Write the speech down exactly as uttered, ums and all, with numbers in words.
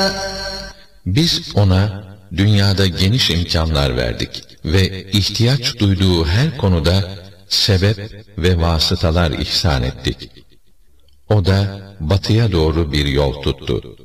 Biz ona dünyada geniş imkanlar verdik ve ihtiyaç duyduğu her konuda sebep ve vasıtalar ihsan ettik. O da batıya doğru bir yol tuttu.